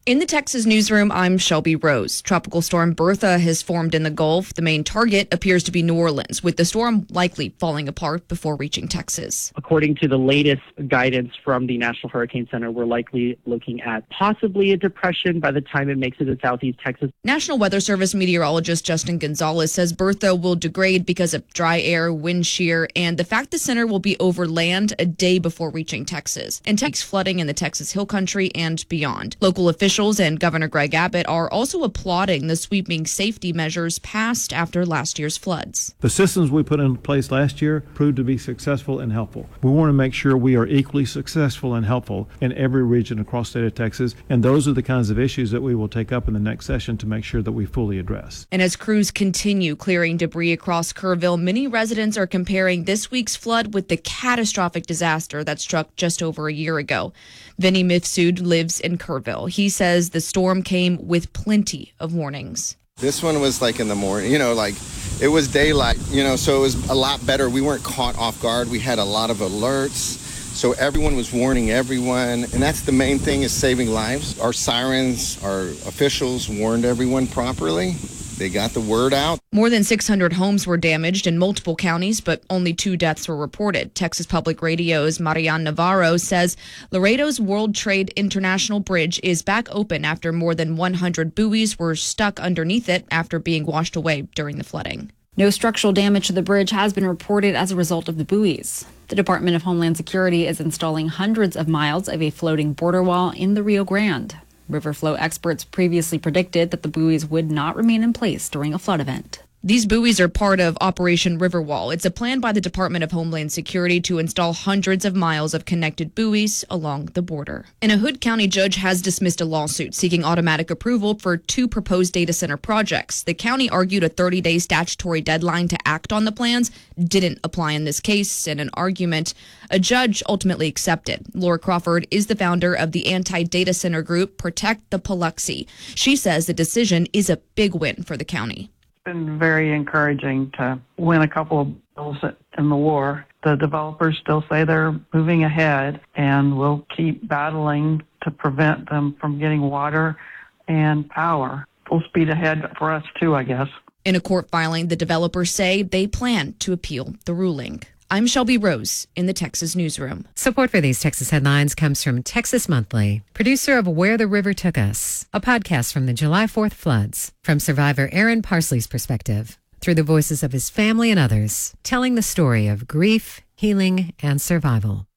In the Texas newsroom, I'm Shelby Rose. Tropical storm Bertha has formed in the Gulf. The main target appears to be New Orleans, with the storm likely falling apart before reaching Texas. According to the latest guidance from the National Hurricane Center, we're likely looking at possibly a depression by the time it makes it to southeast Texas. National Weather Service meteorologist Justin Gonzalez says Bertha will degrade because of dry air, wind shear, and the fact the center will be over land a day before reaching Texas, and takes flooding in the Texas Hill Country and beyond. Local officials and Governor Greg Abbott are also applauding the sweeping safety measures passed after last year's floods. The systems we put in place last year proved to be successful and helpful. We want to make sure we are equally successful and helpful in every region across the state of Texas, and those are the kinds of issues that we will take up in the next session to make sure that we fully address. And as crews continue clearing debris across Kerrville, many residents are comparing this week's flood with the catastrophic disaster that struck just over a year ago. Vinny Mifsud lives in Kerrville. He says the storm came with plenty of warnings. This one was like in the morning, it was daylight, so it was a lot better. We weren't caught off guard. We had a lot of alerts. So everyone was warning everyone. And that's the main thing, is saving lives. Our sirens, our officials warned everyone properly. They got the word out. More than 600 homes were damaged in multiple counties, but only 2 deaths were reported. Texas Public Radio's Marian Navarro says Laredo's World Trade International Bridge is back open after more than 100 buoys were stuck underneath it after being washed away during the flooding. No structural damage to the bridge has been reported as a result of the buoys. The Department of Homeland Security is installing hundreds of miles of a floating border wall in the Rio Grande. River flow experts previously predicted that the buoys would not remain in place during a flood event. These buoys are part of Operation Riverwall. It's a plan by the Department of Homeland Security to install hundreds of miles of connected buoys along the border. And a Hood County judge has dismissed a lawsuit seeking automatic approval for 2 proposed data center projects. The county argued a 30-day statutory deadline to act on the plans didn't apply in this case. In an argument, a judge ultimately accepted. Laura Crawford is the founder of the anti-data center group Protect the Paluxy. She says the decision is a big win for the county. Been very encouraging to win a couple of bills in the war. The developers still say they're moving ahead, and we'll keep battling to prevent them from getting water and power. Full speed ahead for us too, I guess. In a court filing, the developers say they plan to appeal the ruling. I'm Shelby Rose in the Texas newsroom. Support for these Texas headlines comes from Texas Monthly, producer of Where the River Took Us, a podcast from the July 4th floods, from survivor Aaron Parsley's perspective, through the voices of his family and others, telling the story of grief, healing, and survival.